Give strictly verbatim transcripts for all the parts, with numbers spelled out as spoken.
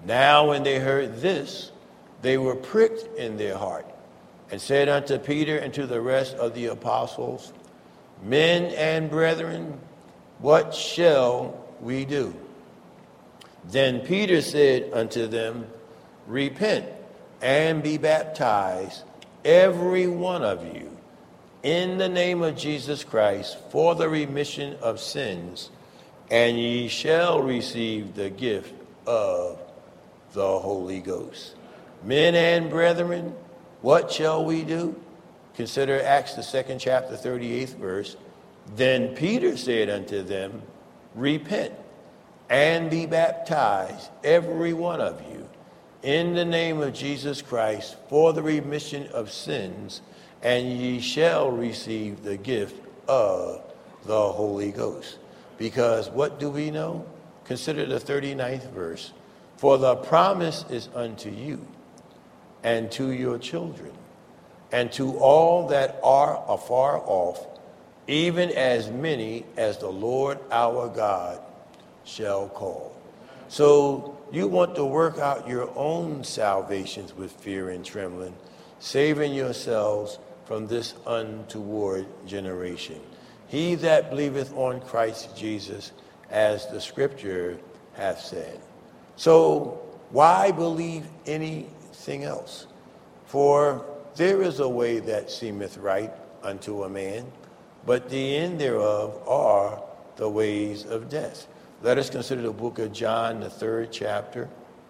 Now when they heard this, they were pricked in their heart, and said unto Peter and to the rest of the apostles, Men and brethren, what shall we do? Then Peter said unto them, Repent and be baptized, every one of you, in the name of Jesus Christ, for the remission of sins, and ye shall receive the gift of the Holy Ghost. Men and brethren, what shall we do? Consider Acts the second chapter, thirty-eighth verse. Then Peter said unto them, Repent and be baptized, every one of you, in the name of Jesus Christ, for the remission of sins, and ye shall receive the gift of the Holy Ghost. Because what do we know? Consider the thirty-ninth verse. For the promise is unto you, and to your children, and to all that are afar off, even as many as the Lord our God shall call. So you want to work out your own salvations with fear and trembling, saving yourselves from this untoward generation. He that believeth on Christ Jesus, as the scripture hath said. So why believe anything else? For there is a way that seemeth right unto a man, but the end thereof are the ways of death. Let us consider the book of John, the third chapter.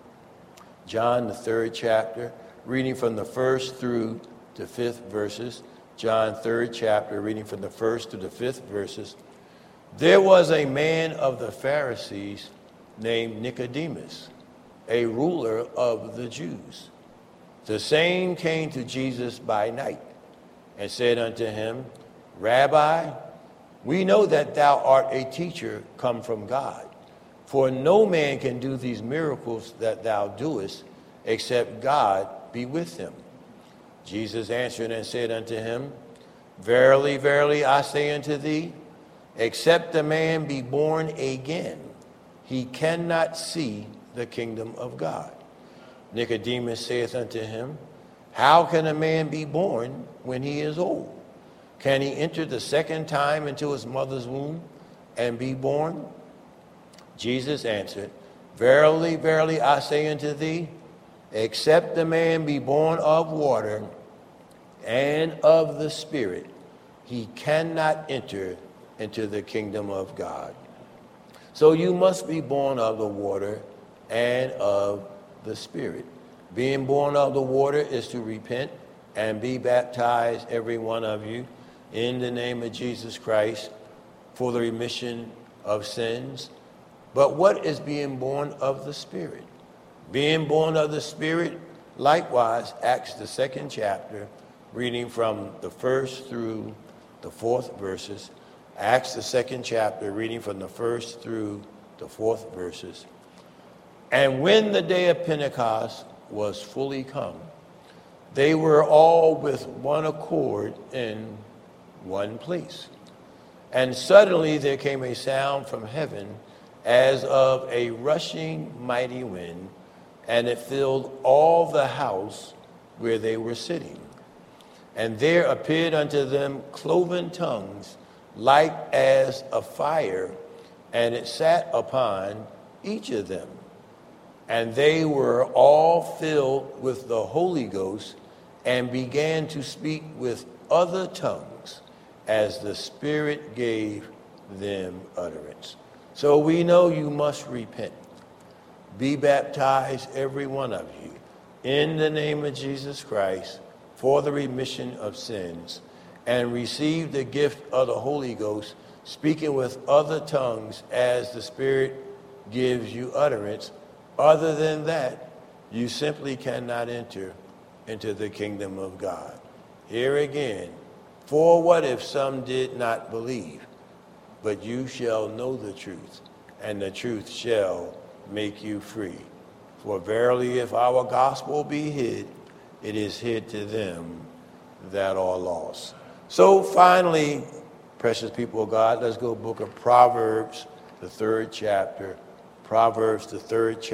John, the third chapter, reading from the first through the fifth verses. John, third chapter, reading from the first to the fifth verses. There was a man of the Pharisees named Nicodemus, a ruler of the Jews. The same came to Jesus by night and said unto him, Rabbi, we know that thou art a teacher come from God, for no man can do these miracles that thou doest, except God be with him. Jesus answered and said unto him, Verily, verily, I say unto thee, except a man be born again, he cannot see the kingdom of God. Nicodemus saith unto him, How can a man be born when he is old? Can he enter the second time into his mother's womb and be born? Jesus answered, Verily, verily, I say unto thee, except a man be born of water and of the Spirit, he cannot enter into the kingdom of God. So you must be born of the water and of the Spirit. Being born of the water is to repent and be baptized, every one of you, in the name of Jesus Christ for the remission of sins. But what is being born of the Spirit? Being born of the Spirit, likewise, Acts the second chapter, reading from the first through the fourth verses. Acts the second chapter, reading from the first through the fourth verses. And when the day of Pentecost was fully come, they were all with one accord in one place. And suddenly there came a sound from heaven as of a rushing mighty wind, and it filled all the house where they were sitting. And there appeared unto them cloven tongues, like as of fire, and it sat upon each of them. And they were all filled with the Holy Ghost, and began to speak with other tongues, as the Spirit gave them utterance. So we know you must repent. Be baptized, every one of you, in the name of Jesus Christ, for the remission of sins, and receive the gift of the Holy Ghost, speaking with other tongues as the Spirit gives you utterance. Other than that, you simply cannot enter into the kingdom of God. Here again, for what if some did not believe? But you shall know the truth, and the truth shall make you free. For verily, if our gospel be hid, it is hid to them that are lost. So finally, precious people of God, let's go book of Proverbs, the third chapter. Proverbs, the third chapter.